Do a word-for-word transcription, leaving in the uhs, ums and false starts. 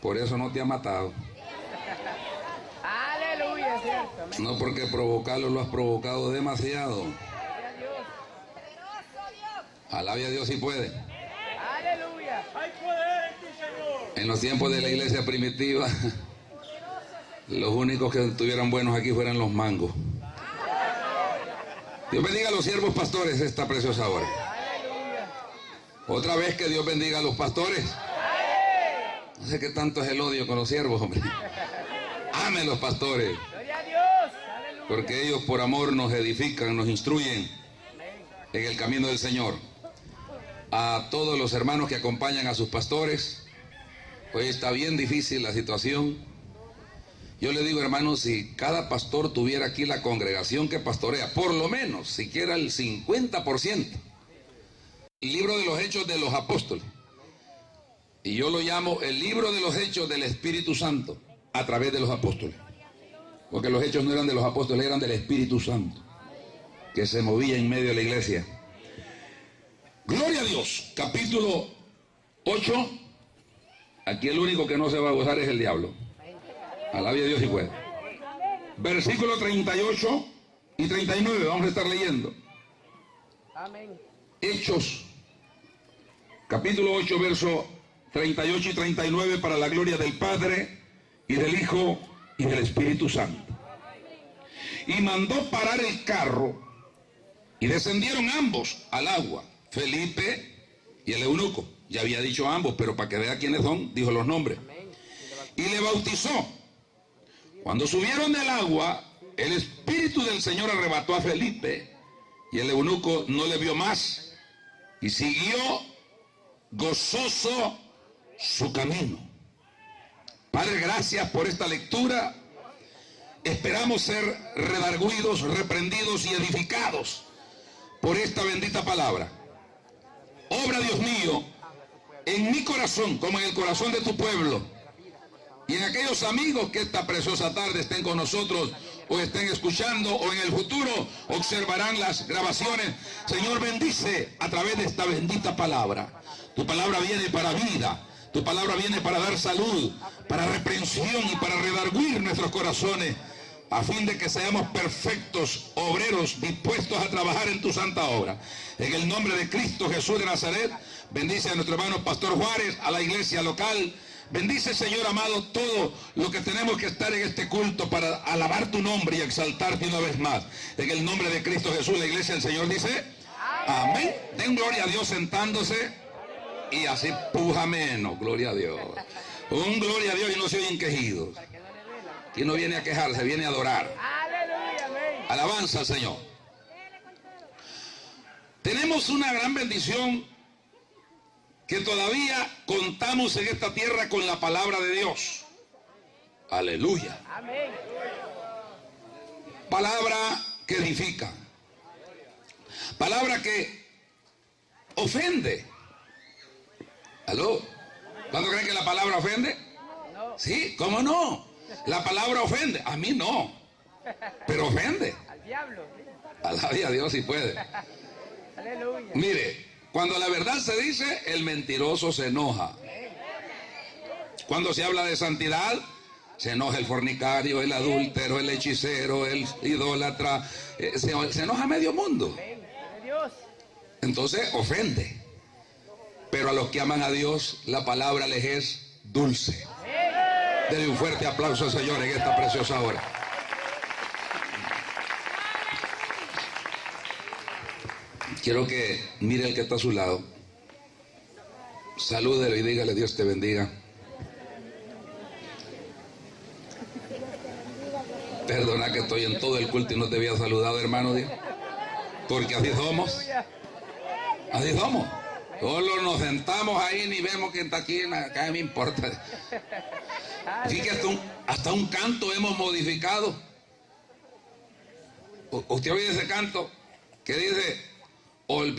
Por eso no te ha matado. Aleluya, cierto. Amén. No porque provocarlo lo has provocado demasiado. Alabe a Dios si puede. Aleluya. Hay poder en ti, Señor. En los tiempos de la iglesia primitiva, los únicos que estuvieran buenos aquí fueran los mangos. Dios bendiga a los siervos pastores esta preciosa hora. Otra vez que Dios bendiga a los pastores. No sé qué tanto es el odio con los siervos, hombre. Amen los pastores. Gloria a Dios. Aleluya. Porque ellos por amor nos edifican, nos instruyen en el camino del Señor. A todos los hermanos que acompañan a sus pastores, hoy está bien difícil la situación. Yo le digo, hermanos, si cada pastor tuviera aquí la congregación que pastorea, por lo menos, siquiera el cincuenta por ciento, el libro de los Hechos de los Apóstoles, y yo lo llamo el libro de los Hechos del Espíritu Santo, a través de los apóstoles, porque los hechos no eran de los apóstoles, eran del Espíritu Santo, que se movía en medio de la iglesia. Gloria a Dios. Capítulo ocho. Aquí el único que no se va a gozar es el diablo. Alabe a Dios si puede. Versículo treinta y ocho y treinta y nueve, vamos a estar leyendo. Amén. Hechos, capítulo ocho, verso treinta y ocho y treinta y nueve, para la gloria del Padre, y del Hijo, y del Espíritu Santo. Y mandó parar el carro, y descendieron ambos al agua, Felipe y el eunuco. Ya había dicho ambos, pero para que vea quiénes son, dijo los nombres. Y le bautizó. Cuando subieron del agua, el Espíritu del Señor arrebató a Felipe, y el eunuco no le vio más, y siguió gozoso su camino. Padre, gracias por esta lectura. Esperamos ser redarguidos, reprendidos y edificados por esta bendita palabra. Obra, Dios mío, en mi corazón como en el corazón de tu pueblo, y en aquellos amigos que esta preciosa tarde estén con nosotros o estén escuchando o en el futuro observarán las grabaciones. Señor, bendice a través de esta bendita palabra. Tu palabra viene para vida, tu palabra viene para dar salud, para reprensión y para redarguir nuestros corazones, a fin de que seamos perfectos obreros dispuestos a trabajar en tu santa obra. En el nombre de Cristo Jesús de Nazaret, bendice a nuestro hermano Pastor Juárez, a la iglesia local. Bendice, Señor amado, todo lo que tenemos que estar en este culto para alabar tu nombre y exaltarte una vez más. En el nombre de Cristo Jesús, la iglesia del Señor dice amén. Den gloria a Dios sentándose, y así puja menos. Gloria a Dios. Un gloria a Dios, y no se oyen quejidos. Aquí no viene a quejarse, viene a adorar. Aleluya, amén. Alabanza al Señor. Tenemos una gran bendición, que todavía contamos en esta tierra con la palabra de Dios. Aleluya. Amén. Palabra que edifica. Palabra que ofende. ¿Aló? ¿Cuándo creen que la palabra ofende? No. Sí, ¿cómo no? La palabra ofende. A mí no, pero ofende. Al diablo. Alabe a Dios si puede. Aleluya. Mire, cuando la verdad se dice, el mentiroso se enoja. Cuando se habla de santidad, se enoja el fornicario, el adúltero, el hechicero, el idólatra. Eh, se, se enoja medio mundo. Amén. Dios. Entonces ofende. Pero a los que aman a Dios, la palabra les es dulce. Denle un fuerte aplauso al Señor en esta preciosa hora. Quiero que mire el que está a su lado. Salúdelo y dígale: Dios te bendiga. Perdona que estoy en todo el culto y no te había saludado, hermano. Porque así somos. Así somos. Solo nos sentamos ahí, ni vemos quién está aquí, acá me importa. Así que hasta un, hasta un canto hemos modificado. U- Usted oye ese canto que dice: olvida